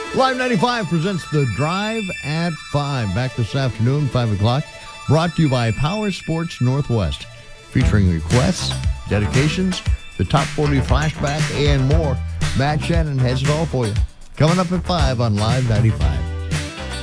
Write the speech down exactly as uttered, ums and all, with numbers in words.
Live ninety-five presents The Drive at five. Back this afternoon, five o'clock. Brought to you by Power Sports Northwest. Featuring requests, dedications, the top forty flashback, and more. Matt Shannon has it all for you. Coming up at five on Live ninety-five.